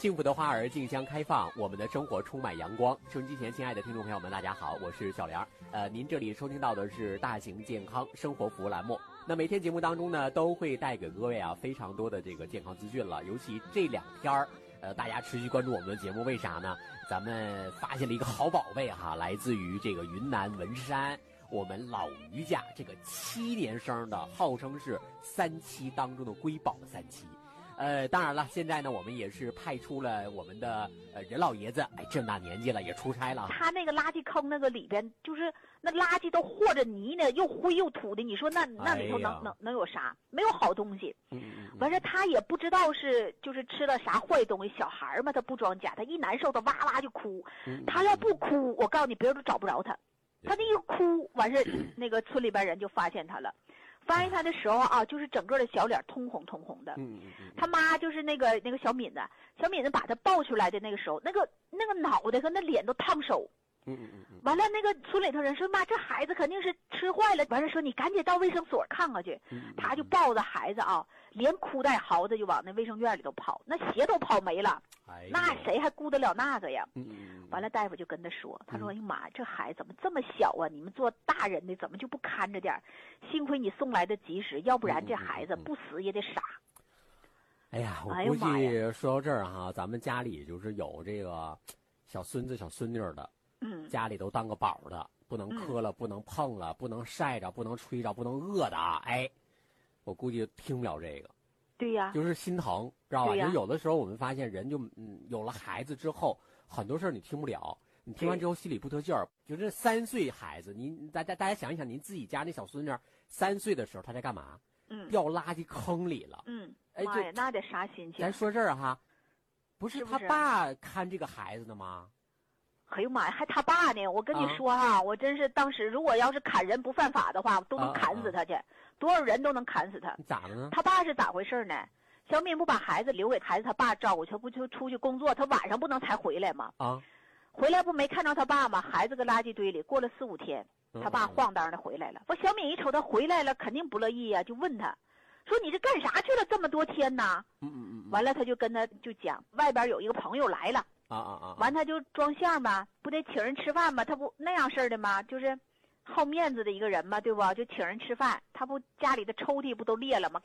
幸福的花儿竞相开放，我们的生活充满阳光。收音机前亲爱的听众朋友们，大家好，我是小梁。您这里收听到的是大型健康生活服务栏目。那每天节目当中呢，都会带给各位非常多的这个健康资讯了。尤其这2天大家持续关注我们的节目，为啥呢？咱们发现了一个好宝贝来自于这个云南文山，我们老于家这个7年生的，号称是3期当中的瑰宝的3期。当然了，现在呢，我们也是派出了我们的任老爷子，这么大年纪了也出差了。 他那个垃圾坑那个里边，就是那垃圾都和着泥呢，又灰又土的，你说那里头能有啥？没有好东西。完事他也不知道就是吃了啥坏东西，小孩嘛，他不装假，他一难受他哇哇就哭。他要不哭，我告诉你，别人都找不着他。他那一哭，完事那个村里边人就发现他了。发现他的时候就是整个的小脸通红通红的。他妈就是那个小敏子把他抱出来的那个时候，那个脑袋和那脸都烫手。完了，那个村里头人说：“妈，这孩子肯定是吃坏了。”完了说：“你赶紧到卫生所看看去。”他就抱着孩子连哭带嚎的就往那卫生院里头跑，那鞋都跑没了。那谁还顾得了那个呀？完了，大夫就跟他说：“他说，哎呀妈，这孩子怎么这么小啊？你们做大人的怎么就不看着点？幸亏你送来的及时，要不然这孩子不死也得傻。” 哎呀，我估计说到这儿咱们家里就是有这个小孙子小孙女的，家里都当个宝的，不能磕了，不能碰了，不能晒着，不能吹着，不能饿的我估计听不了这个。 对呀， 就是心疼，知道吧？就有的时候我们发现人就有了孩子之后，很多事儿你听不了，你听完之后心里不得劲儿。就是3岁孩子，大家想一想，您自己家那小孙女3岁的时候，他在干嘛？掉垃圾坑里了。 妈呀，那得啥心情？ 咱说这儿不是他爸看这个孩子的吗？ 哎呦妈呀，还他爸呢！我跟你说我真是当时如果要是砍人不犯法的话，都能砍死他去，多少人都能砍死他。 咋的呢？ 他爸是咋回事呢？小敏不把孩子留给孩子他爸照顾去，不就出去工作，他晚上不能才回来吗？回来不没看着他爸吗？孩子搁垃圾堆里，过了4、5天，他爸晃荡的回来了。小敏一瞅他回来了，肯定不乐意呀，就问他，说你这干啥去了这么多天呢？完了他就跟他就讲，外边有一个朋友来了。完他就装相吧，不得请人吃饭吗？他不那样式的吗？就是好面子的一个人嘛，对不？就请人吃饭，他不家里的抽屉不都裂了吗？